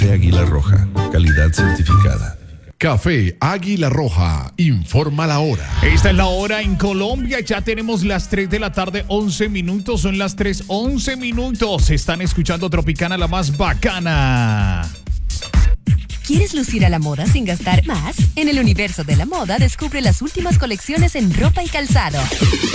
De Águila Roja, calidad certificada. Café Águila Roja, informa la hora. Esta es la hora en Colombia, ya tenemos las 3 de la tarde, 11 minutos, son las 3, 11 minutos. Están escuchando Tropicana, la más bacana. ¿Quieres lucir a la moda sin gastar más? En el universo de la moda descubre las últimas colecciones en ropa y calzado.